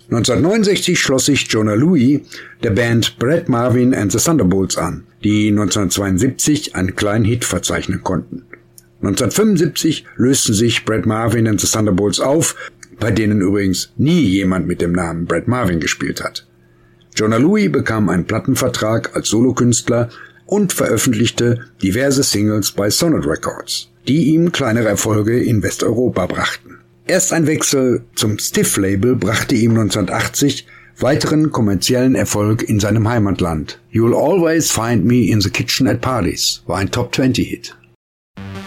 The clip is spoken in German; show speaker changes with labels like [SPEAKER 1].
[SPEAKER 1] 1969 schloss sich Jona Lewie der Band Brad Marvin and the Thunderbolts an, die 1972 einen kleinen Hit verzeichnen konnten. 1975 lösten sich Brad Marvin and the Thunderbolts auf, bei denen übrigens nie jemand mit dem Namen Brad Marvin gespielt hat. Jona Lewie bekam einen Plattenvertrag als Solokünstler und veröffentlichte diverse Singles bei Sonnet Records, die ihm kleinere Erfolge in Westeuropa brachten. Erst ein Wechsel zum Stiff-Label brachte ihm 1980 weiteren kommerziellen Erfolg in seinem Heimatland. You'll Always Find Me in the Kitchen at Parties war ein Top-20-Hit.